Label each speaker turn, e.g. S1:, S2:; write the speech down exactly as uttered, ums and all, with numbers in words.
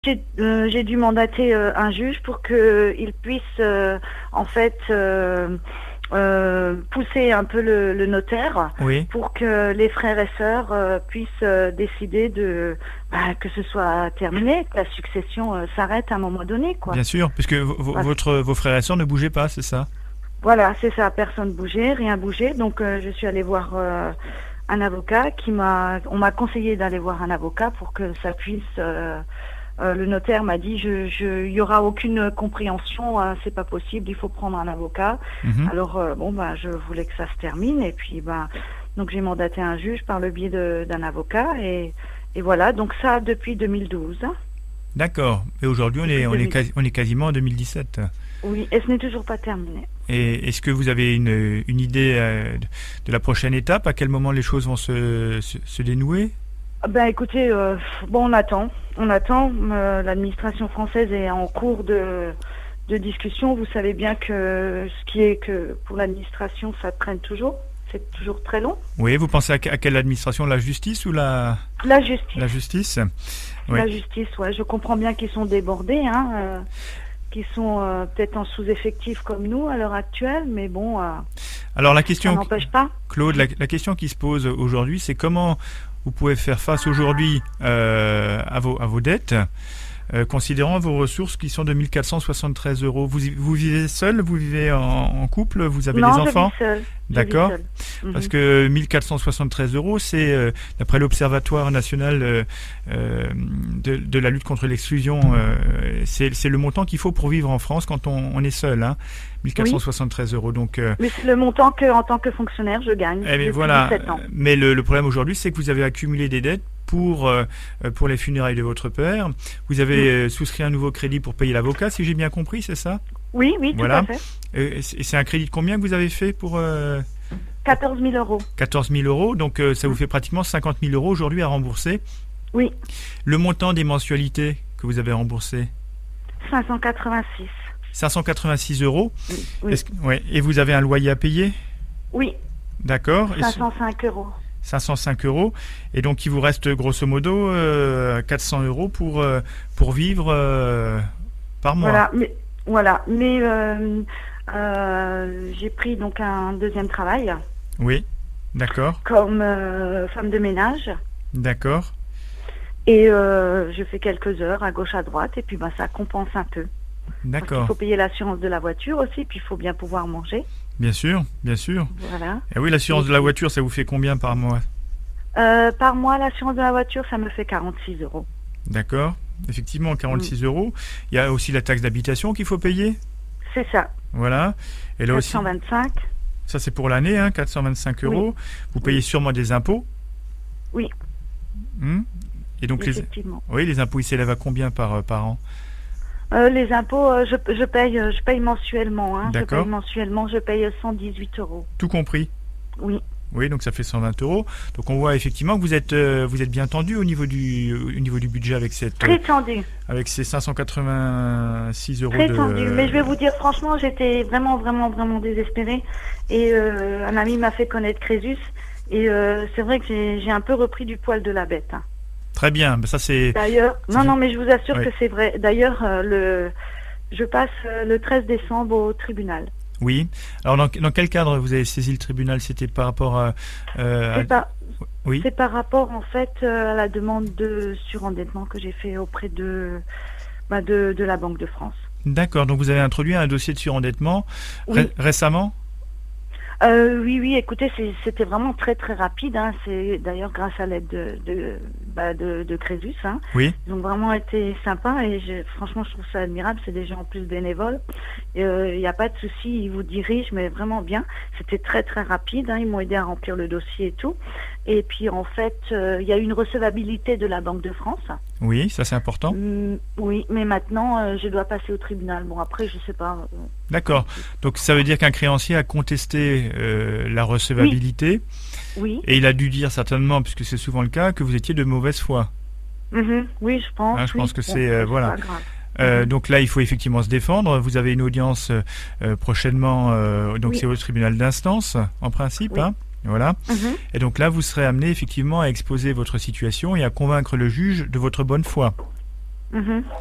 S1: J'ai euh, j'ai dû mandater euh, un juge pour qu'il puisse euh, en fait euh, euh, pousser un peu le, le notaire
S2: Oui.
S1: pour que les frères et sœurs euh, puissent euh, décider de bah, que ce soit terminé, que la succession euh, s'arrête à un moment donné, quoi.
S2: Bien sûr, puisque v-
S1: Voilà,
S2: votre, vos frères et sœurs ne bougeaient pas, c'est ça?
S1: voilà, c'est ça, personne bougeait, rien bougeait, donc euh, je suis allée voir euh, un avocat qui m'a, on m'a conseillé d'aller voir un avocat pour que ça puisse. Euh, euh, le notaire m'a dit, je, je, il y aura aucune compréhension, hein, c'est pas possible, il faut prendre un avocat.
S2: Mhm.
S1: Alors euh, bon, bah, je voulais que ça se termine et puis bah, donc j'ai mandaté un juge par le biais de- d'un avocat et, et voilà, donc ça depuis deux mille douze. hein.
S2: D'accord. Et aujourd'hui, on est, on, est
S1: deux mille.
S2: quasi- on est quasiment en deux mille dix-sept.
S1: Oui, et ce n'est toujours pas terminé.
S2: Et est-ce que vous avez une, une idée euh, de de la prochaine étape? À quel moment les choses vont se, se, se dénouer?
S1: Ah Ben écoutez, euh, bon on attend, on attend. Euh, l'administration française est en cours de, de discussion. Vous savez bien que ce qui est que pour l'administration, ça traîne toujours. C'est toujours très long.
S2: Oui, vous pensez à, que- à quelle administration? La justice ou la,
S1: La justice,
S2: la justice? Oui.
S1: la justice, ouais. Je comprends bien qu'ils sont débordés, hein, euh, qu'ils sont euh, peut-être en sous-effectif comme nous à l'heure actuelle, mais bon, euh,
S2: Alors la
S1: ça
S2: question,
S1: n'empêche pas.
S2: Claude, la, la question qui se pose aujourd'hui, c'est comment vous pouvez faire face aujourd'hui euh, à, vos, à vos dettes, euh, considérant vos ressources qui sont de mille quatre cent soixante-treize euros. Vous, vous vivez seul? Vous vivez en, en couple? Vous avez
S1: Non,
S2: des enfants?
S1: je vis seule. Je vis
S2: D'accord.
S1: seule. Mhm.
S2: Parce que mille quatre cent soixante-treize euros, c'est, euh, d'après l'Observatoire national euh, euh, de, de la lutte contre l'exclusion, euh, c'est, c'est le montant qu'il faut pour vivre en France quand on, on est seul. Hein, mille quatre cent soixante-treize euros. Donc, euh,
S1: Mais c'est le montant que, en tant que fonctionnaire, je gagne
S2: eh bien,
S1: depuis
S2: voilà.
S1: dix-sept ans.
S2: Mais le, le problème aujourd'hui, c'est que vous avez accumulé des dettes pour, euh, pour les funérailles de votre père. Vous avez euh, souscrit un nouveau crédit pour payer l'avocat, si j'ai bien compris, c'est ça?
S1: Oui, oui, tout
S2: Voilà.
S1: à fait.
S2: Euh, Et c'est et c'est un crédit de combien que vous avez fait pour euh,
S1: quatorze mille euros.
S2: quatorze mille euros? Donc, euh, ça vous fait pratiquement cinquante mille euros aujourd'hui à rembourser.
S1: Oui,
S2: Le montant des mensualités que vous avez remboursé,
S1: cinq cent quatre-vingt-six.
S2: cinq cent quatre-vingt-six euros.
S1: Oui, oui.
S2: Est-ce que- ouais. Et vous avez un loyer à payer?
S1: Oui,
S2: D'accord. Et
S1: cinq
S2: ce-
S1: cent cinq euros.
S2: cinq cent cinq euros. Et donc, il vous reste grosso modo euh, quatre cents euros pour, euh, pour vivre euh, par mois.
S1: Voilà, mais, voilà. mais euh, euh, j'ai pris donc un deuxième travail
S2: Oui. D'accord.
S1: comme euh, femme de ménage
S2: D'accord.
S1: et euh, je fais quelques heures à gauche à droite et puis ben, ça compense un peu. Parce qu'il
S2: D'accord.
S1: faut payer l'assurance de la voiture aussi, puis il faut bien pouvoir manger.
S2: Bien sûr. Bien sûr.
S1: Voilà.
S2: Et oui, l'assurance de la voiture, ça vous fait combien par mois?
S1: Euh, par mois, l'assurance de la voiture, ça me fait quarante-six euros.
S2: D'accord. Effectivement, quarante-six euros. Il y a aussi la taxe d'habitation qu'il faut payer.
S1: C'est ça,
S2: Voilà. Et là
S1: quatre
S2: aussi,
S1: cent vingt-cinq.
S2: ça c'est pour l'année, hein, quatre cent vingt-cinq euros. Vous payez sûrement des impôts.
S1: Oui,
S2: Hmm. Et donc les,
S1: effectivement.
S2: oui, les impôts, ils s'élèvent à combien par, euh, par an?
S1: Euh, les impôts, euh, je, je paye, euh, je paye mensuellement. Hein, je
S2: D'accord.
S1: paye mensuellement, je paye cent dix-huit euros.
S2: Tout compris.
S1: Oui,
S2: Oui, donc ça fait cent vingt euros. Donc on voit effectivement que vous êtes, euh, vous êtes bien tendu au niveau du, au niveau du budget avec cette,
S1: très tendu,
S2: avec ces cinq cent quatre-vingt-six euros
S1: très
S2: de.
S1: tendu. Mais je vais vous dire franchement, j'étais vraiment, vraiment, vraiment désespérée. Et euh, un ami m'a fait connaître Crésus. Et euh, c'est vrai que j'ai j'ai un peu repris du poil de la bête. hein.
S2: Très bien. Ben ça c'est.
S1: D'ailleurs,
S2: Ça
S1: non,
S2: fait-
S1: non, mais je vous assure
S2: Oui.
S1: que c'est vrai. D'ailleurs, euh, le, je passe euh, le treize décembre au tribunal.
S2: Oui. Alors dans, dans quel cadre vous avez saisi le tribunal? C'était par rapport à. euh,
S1: C'est
S2: à-
S1: pas,
S2: Oui.
S1: C'est par rapport en fait euh, à la demande de surendettement que j'ai fait auprès de, bah, de, de la Banque de France.
S2: D'accord. Donc vous avez introduit un dossier de surendettement
S1: Oui.
S2: ré- récemment.
S1: Euh, oui, oui, écoutez, c'est- c'était vraiment très très rapide. Hein. C'est d'ailleurs grâce à l'aide de, de, bah, de, de Crésus. Hein.
S2: Oui.
S1: Ils ont vraiment été sympas et je, franchement, je trouve ça admirable. C'est des gens en plus bénévoles. Il n'y a pas de souci, ils vous dirigent, mais vraiment bien. C'était très très rapide. Hein. Ils m'ont aidé à remplir le dossier et tout. Et puis en fait, euh, il y a eu une recevabilité de la Banque de France.
S2: Oui, ça c'est important.
S1: Mm, oui, mais maintenant, euh, je dois passer au tribunal. Bon, après, je sais pas. euh,
S2: D'accord. Donc ça veut dire qu'un créancier a contesté euh, la recevabilité
S1: oui,
S2: et il a dû dire certainement, puisque c'est souvent le cas, que vous étiez de mauvaise foi.
S1: mhm, oui, je pense.
S2: Hein, je
S1: oui.
S2: pense que
S1: Bon,
S2: c'est, euh, voilà.
S1: pas grave.
S2: Euh,
S1: Mhm.
S2: donc là, il faut effectivement se défendre. Vous avez une audience euh, prochainement, euh, donc
S1: Oui.
S2: c'est au tribunal d'instance, en principe.
S1: Oui.
S2: Hein, voilà.
S1: Mhm.
S2: Et donc là, vous serez amené effectivement à exposer votre situation et à convaincre le juge de votre bonne foi.
S1: Mhm.